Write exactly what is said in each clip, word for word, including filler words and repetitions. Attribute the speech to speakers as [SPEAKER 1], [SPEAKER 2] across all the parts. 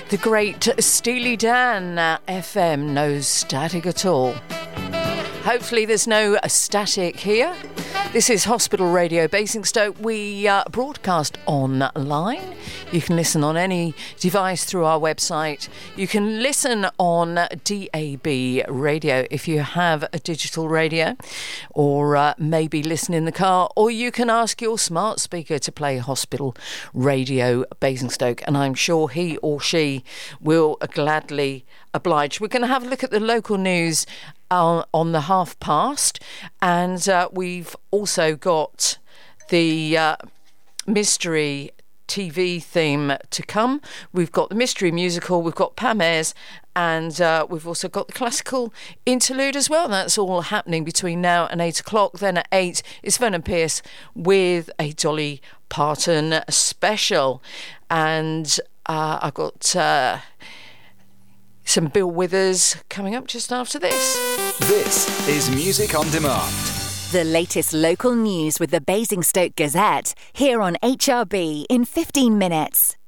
[SPEAKER 1] The great Steely Dan uh, F M, no static at all. Hopefully there's no static here. This is Hospital Radio Basingstoke. We uh, broadcast online. You can listen on any device through our website. You can listen on D A B radio if you have a digital radio, or uh, maybe listen in the car, or you can ask your smart speaker to play Hospital Radio Basingstoke, and I'm sure he or she will gladly oblige. We're going to have a look at the local news uh, on the half past, and uh, we've also got the uh, mystery T V theme to come. We've got the mystery musical, we've got Pam Ayres, and uh, we've also got the classical interlude as well. That's all happening between now and eight o'clock. Then at eight, it's Vernon Pierce with a Dolly Parton special. And uh, I've got uh, some Bill Withers coming up just after this.
[SPEAKER 2] This is Music on Demand.
[SPEAKER 3] The latest local news with the Basingstoke Gazette, here on H R B in fifteen minutes.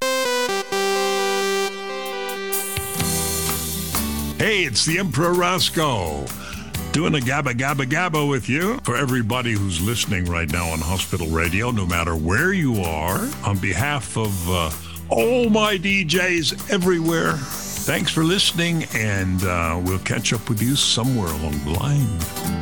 [SPEAKER 4] Hey, it's the Emperor Roscoe, doing a gabba gabba gabba with you. For everybody who's listening right now on Hospital Radio, no matter where you are, on behalf of uh, all my D Js everywhere, thanks for listening, and uh, we'll catch up with you somewhere along the line.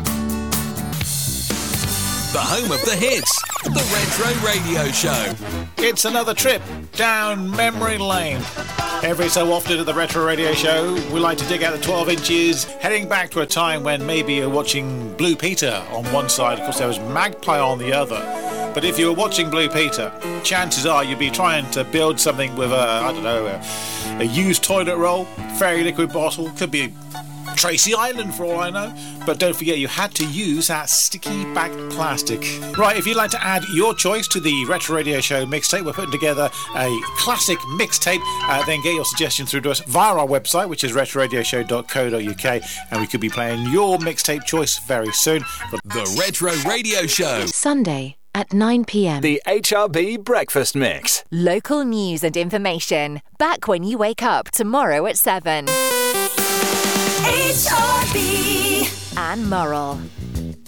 [SPEAKER 2] The home of the hits, the Retro Radio Show.
[SPEAKER 5] It's another trip down memory lane. Every so often at the Retro Radio Show, we like to dig out the twelve inches, heading back to a time when maybe you're watching Blue Peter on one side, of course there was Magpie on the other. But if you were watching Blue Peter, chances are you'd be trying to build something with a, I don't know, a, a used toilet roll, fairy liquid bottle, could be Tracy Island for all I know. But don't forget, you had to use that sticky back plastic. Right, if you'd like to add your choice to the Retro Radio Show mixtape, we're putting together a classic mixtape. Uh, then get your suggestion through to us via our website, which is retro radio show dot co dot uk, and we could be playing your mixtape choice very soon.
[SPEAKER 2] The Retro Radio Show.
[SPEAKER 3] Sunday at nine p.m.
[SPEAKER 2] The H R B Breakfast Mix.
[SPEAKER 3] Local news and information. Back when you wake up tomorrow at seven. H R B. Anne Murrell.